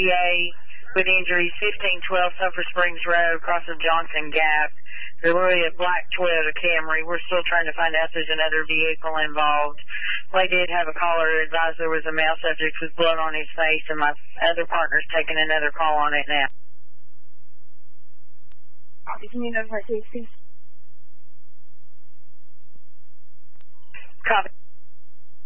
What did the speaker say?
ETA with injuries 1512 Sulphur Springs Road, across of Johnson Gap. Really a black Toyota Camry. We're still trying to find out if there's another vehicle involved. We did have a caller advise there was a male subject with blood on his face, and my other partner's taking another call on it now. Can you notify safety? Copy.